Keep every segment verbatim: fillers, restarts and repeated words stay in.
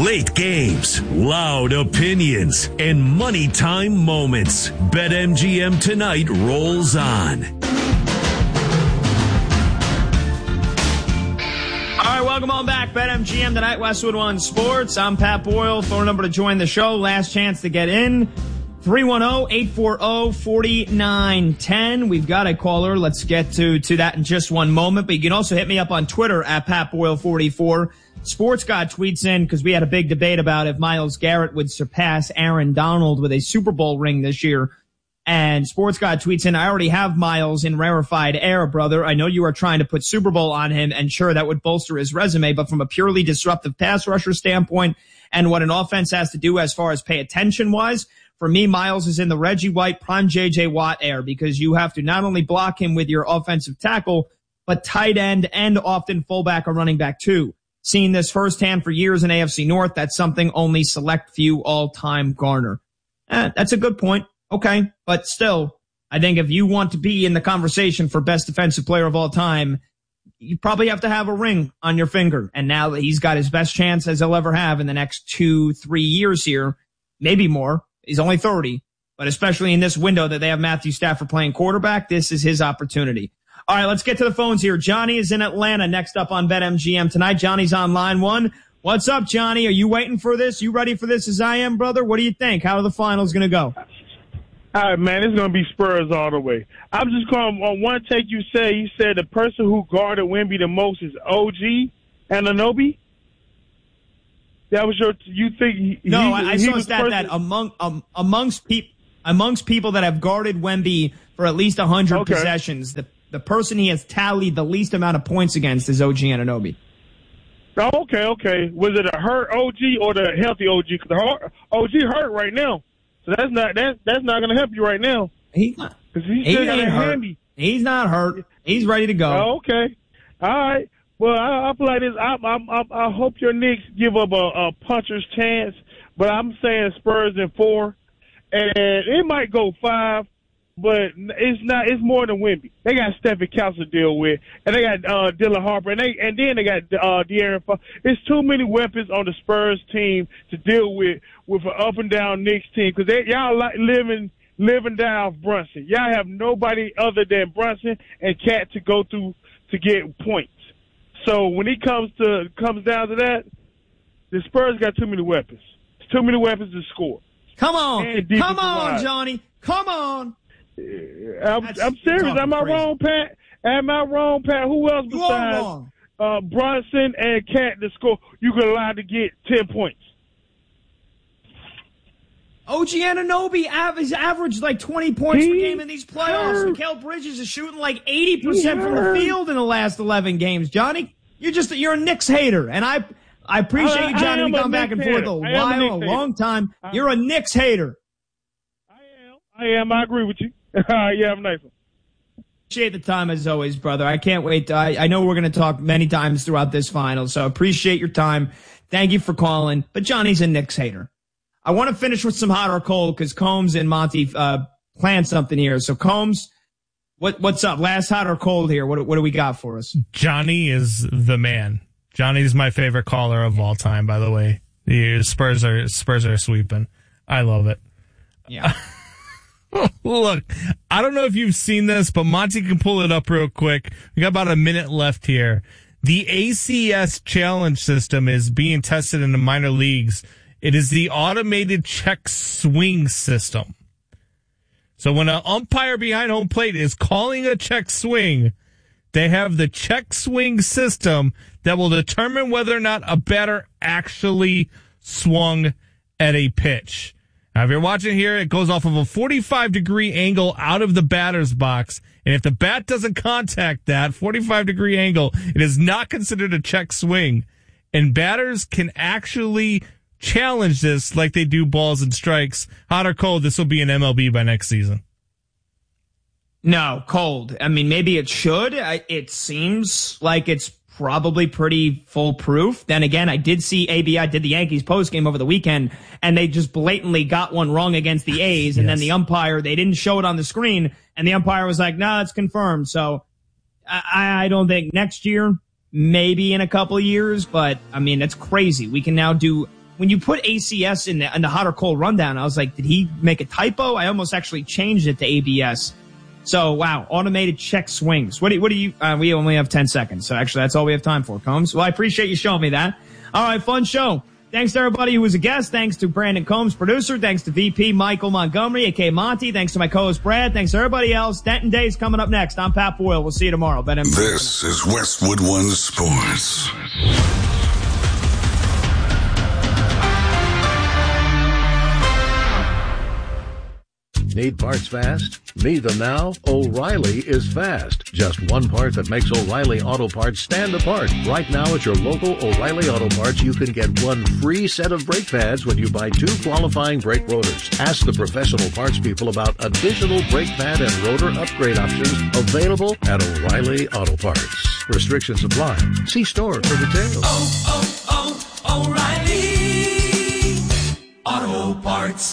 Late games, loud opinions, and money time moments. BetMGM Tonight rolls on. All right, welcome on back. BetMGM Tonight, Westwood One Sports. I'm Pat Boyle. Phone number to join the show. Last chance to get in. three one zero, eight four zero, four nine one zero. We've got a caller. Let's get to, to that in just one moment. But you can also hit me up on Twitter at Pat Boyle forty-four. Sports God tweets in because we had a big debate about if Myles Garrett would surpass Aaron Donald with a Super Bowl ring this year. And Sports God tweets in, I already have Myles in rarefied air, brother. I know you are trying to put Super Bowl on him, and sure, that would bolster his resume. But from a purely disruptive pass rusher standpoint and what an offense has to do as far as pay attention-wise, for me, Myles is in the Reggie White, prime J J Watt air because you have to not only block him with your offensive tackle, but tight end and often fullback or running back too. Seen this firsthand for years in A F C North. That's something only select few all-time garner. Eh, that's a good point. Okay. But still, I think if you want to be in the conversation for best defensive player of all time, you probably have to have a ring on your finger. And now that he's got his best chance as he'll ever have in the next two, three years here, maybe more. He's only thirty, but especially in this window that they have Matthew Stafford playing quarterback, this is his opportunity. All right, let's get to the phones here. Johnny is in Atlanta next up on BetMGM tonight. Johnny's on line one. What's up, Johnny? Are you waiting for this? You ready for this as I am, brother? What do you think? How are the finals going to go? All right, man, it's going to be Spurs all the way. I'm just going on one take you say, you said the person who guarded Wemby the most is O G Anunoby? That was your, you think he, No, he, I, I he saw a was stat person? that among, um, amongst, peop, amongst people that have guarded Wemby for at least one hundred Okay. possessions, the, the person he has tallied the least amount of points against is O G Anunoby. Oh, okay, okay. Was it a hurt O G or the healthy O G? Because the O G hurt right now. So that's not that that's not going to help you right now. He's not. Because he He still got ain't a hurt. handy. He's not hurt. He's ready to go. Oh, okay. All right. Well, I, I feel like this. I, I, I, I hope your Knicks give up a, a puncher's chance, but I'm saying Spurs in four, and it might go five, but it's not. It's more than Wemby. They got Stephen Couch to deal with, and they got uh, Dylan Harper, and they and then they got uh, De'Aaron Fox. It's too many weapons on the Spurs team to deal with with an up and down Knicks team because y'all like living. living down Brunson. Y'all have nobody other than Brunson and Cat to go through to get points. So when he comes to comes down to that, the Spurs got too many weapons. It's too many weapons to score. Come on. And defensive Come on, line. Johnny. Come on. I'm, That's- I'm serious. you're Am I talking wrong, Pat? Am I wrong, Pat? Who else You are besides wrong. uh, Brunson and Cat to score you can allow to get ten points? O G Anunoby av- has averaged like twenty points per He game in these playoffs. hurt. Mikal Bridges is shooting like eighty percent He from the hurt. field in the last eleven games. Johnny, you're just, you're a Knicks hater. And I, I appreciate I- you, I Johnny. am We've a gone back and Knicks forth hater. a I am a while, a Knicks hater. long time. I- You're a Knicks hater. I am. I am. I agree with you. Yeah, have a nice one. Appreciate the time as always, brother. I can't wait. To, I, I know we're going to talk many times throughout this final, so appreciate your time. Thank you for calling. But Johnny's a Knicks hater. I want to finish with some hot or cold because Combs and Monty uh, planned something here. So Combs, what what's up? Last hot or cold here? What what do we got for us? Johnny is the man. Johnny's my favorite caller of all time. By the way, the Spurs are Spurs are sweeping. I love it. Yeah. Look, I don't know if you've seen this, but Monty can pull it up real quick. We got about a minute left here. The A C S challenge system is being tested in the minor leagues. It is the automated check swing system. So when an umpire behind home plate is calling a check swing, they have the check swing system that will determine whether or not a batter actually swung at a pitch. Now, if you're watching here, it goes off of a forty-five degree angle out of the batter's box. And if the bat doesn't contact that forty-five degree angle, it is not considered a check swing. And batters can actually challenge this like they do balls and strikes. Hot or cold, this will be an M L B by next season. No, cold. I mean, maybe it should. I, it seems like it's probably pretty foolproof. Then again, I did see A B I did the Yankees postgame over the weekend, and they just blatantly got one wrong against the A's, and Yes. then the umpire, they didn't show it on the screen, and the umpire was like, no, nah, it's confirmed. So I, I don't think next year, maybe in a couple of years, but I mean, it's crazy. We can now do when you put A C S in the, in the hot or cold rundown, I was like, did he make a typo? I almost actually changed it to A B S. So, wow, automated check swings. What do, what do you, uh, we only have ten seconds. So actually, that's all we have time for, Combs. Well, I appreciate you showing me that. All right, fun show. Thanks to everybody who was a guest. Thanks to Brandon Combs, producer. Thanks to V P Michael Montgomery, a k a. Monty. Thanks to my co-host Brad. Thanks to everybody else. Denton Day's coming up next. I'm Pat Boyle. We'll see you tomorrow. Bet M G M. This is Westwood One Sports. Need parts fast? Need them now? O'Reilly is fast. Just one part that makes O'Reilly Auto Parts stand apart. Right now at your local O'Reilly Auto Parts, you can get one free set of brake pads when you buy two qualifying brake rotors. Ask the professional parts people about additional brake pad and rotor upgrade options available at O'Reilly Auto Parts. Restrictions apply. See store for details. Oh, oh, oh, O'Reilly Auto Parts.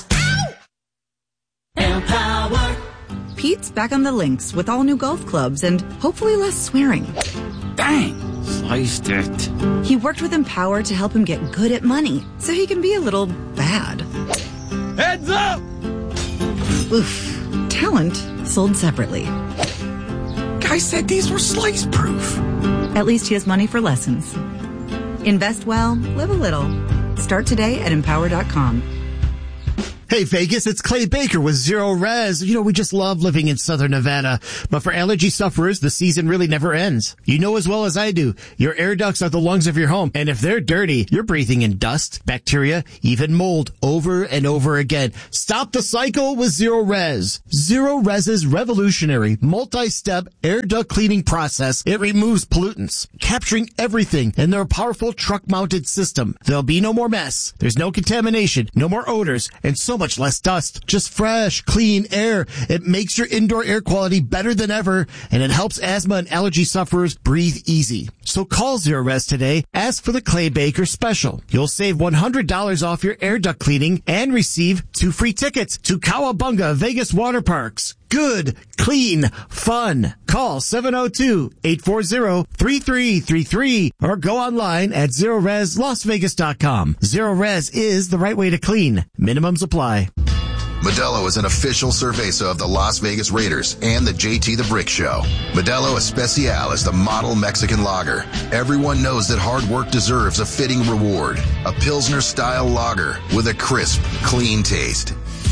Empower. Pete's back on the links with all new golf clubs and hopefully less swearing. Dang, sliced it. He worked with Empower to help him get good at money so he can be a little bad. Heads up! Oof. Talent sold separately. Guy said these were slice proof. At least he has money for lessons. Invest well, live a little. Start today at empower dot com. Hey Vegas, it's Clay Baker with Zero Res. You know, we just love living in Southern Nevada, but for allergy sufferers, the season really never ends. You know as well as I do, your air ducts are the lungs of your home, and if they're dirty, you're breathing in dust, bacteria, even mold over and over again. Stop the cycle with Zero Res. Zero Res's revolutionary multi-step air duct cleaning process, it removes pollutants, capturing everything in their powerful truck-mounted system. There'll be no more mess. There's no contamination, no more odors, and so much less dust. Just fresh, clean air. It makes your indoor air quality better than ever, and it helps asthma and allergy sufferers breathe easy. So call Zero Res today. Ask for the Clay Baker special. You'll save one hundred dollars off your air duct cleaning and receive two free tickets to Cowabunga Vegas Water Parks. Good, clean, fun. Call seven oh two, eight four zero, three three three three or go online at zero res las vegas dot com. Zero Res is the right way to clean. Minimums apply. Modelo is an official cerveza of the Las Vegas Raiders and the J T the Brick Show. Modelo Especial is the model Mexican lager. Everyone knows that hard work deserves a fitting reward. A Pilsner-style lager with a crisp, clean taste.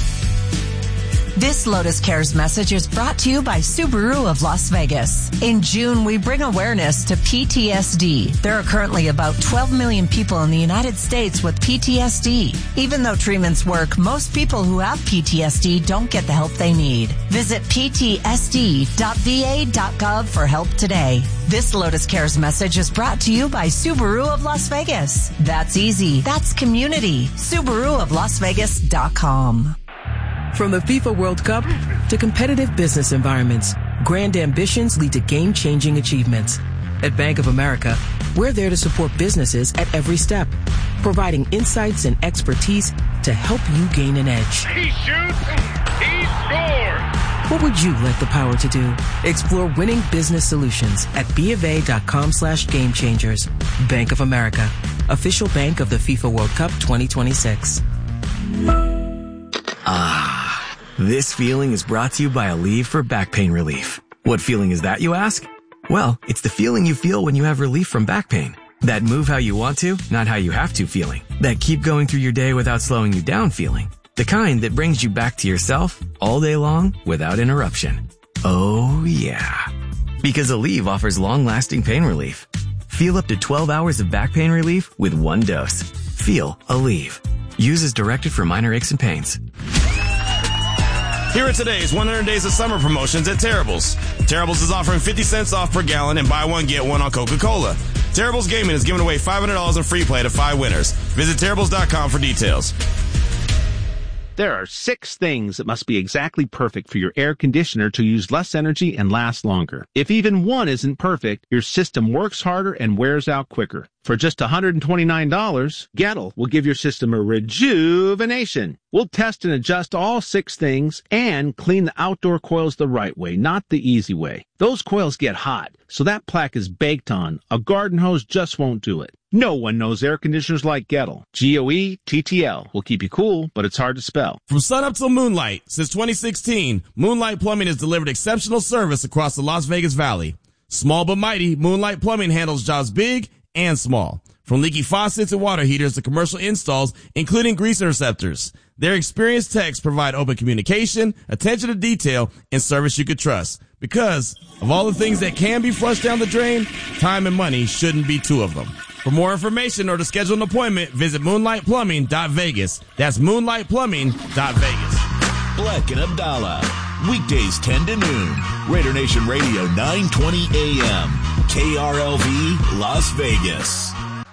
This Lotus Cares message is brought to you by Subaru of Las Vegas. In June, we bring awareness to P T S D. There are currently about twelve million people in the United States with P T S D. Even though treatments work, most people who have P T S D don't get the help they need. Visit p t s d dot v a dot gov for help today. This Lotus Cares message is brought to you by Subaru of Las Vegas. That's easy. That's community. Subaru of Las Vegas dot com. From the FIFA World Cup to competitive business environments, grand ambitions lead to game-changing achievements. At Bank of America, we're there to support businesses at every step, providing insights and expertise to help you gain an edge. He shoots, he scores! What would you like the power to do? Explore winning business solutions at b of a dot com slash game changers. Bank of America, official bank of the FIFA World Cup twenty twenty-six. Ah. This feeling is brought to you by Aleve for back pain relief. What feeling is that, you ask? Well, it's the feeling you feel when you have relief from back pain. That move how you want to, not how you have to feeling. That keep going through your day without slowing you down feeling. The kind that brings you back to yourself all day long without interruption. Oh yeah. Because Aleve offers long-lasting pain relief. Feel up to twelve hours of back pain relief with one dose. Feel Aleve. Use as directed for minor aches and pains. Here are today's one hundred Days of Summer promotions at Terrible's. Terrible's is offering fifty cents off per gallon and buy one, get one on Coca-Cola. Terrible's Gaming is giving away five hundred dollars in free play to five winners. Visit Terrible's dot com for details. There are six things that must be exactly perfect for your air conditioner to use less energy and last longer. If even one isn't perfect, your system works harder and wears out quicker. For just one hundred twenty-nine dollars, Gettle will give your system a rejuvenation. We'll test and adjust all six things and clean the outdoor coils the right way, not the easy way. Those coils get hot, so that plaque is baked on. A garden hose just won't do it. No one knows air conditioners like Gettle. G O E T T L will keep you cool, but it's hard to spell. From sunup till moonlight, since twenty sixteen, Moonlight Plumbing has delivered exceptional service across the Las Vegas Valley. Small but mighty, Moonlight Plumbing handles jobs big and small. From leaky faucets and water heaters to commercial installs, including grease interceptors. Their experienced techs provide open communication, attention to detail, and service you could trust. Because of all the things that can be flushed down the drain, time and money shouldn't be two of them. For more information or to schedule an appointment, visit moonlight plumbing dot vegas. That's moonlight plumbing dot vegas. Black and Abdallah, weekdays ten to noon. Raider Nation Radio nine twenty A M, K R L V, Las Vegas.